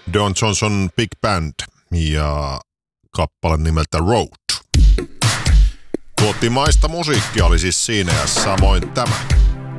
Don Johnson Big Band ja kappale nimeltä Road. Kotimaista musiikkia oli siis siinä ja samoin tämä.